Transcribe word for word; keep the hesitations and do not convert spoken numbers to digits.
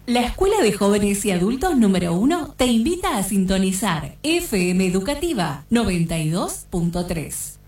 La Escuela de Jóvenes y Adultos número uno te invita a sintonizar F M Educativa noventa y dos punto tres.